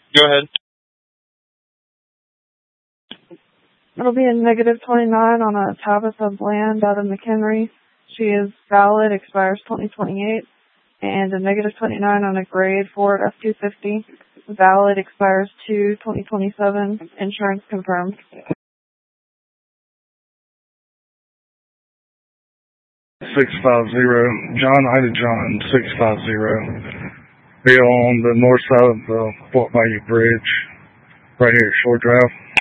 Go ahead. It'll be a -29 on a Tabitha Bland out of McHenry. She is valid, expires 2028. And a -29 on a grade Ford F-250. Valid, expires 2027. Insurance confirmed. 650, John Ida John, 650. Be on the north side of the Fort Bayou Bridge, right here at Shore Drive.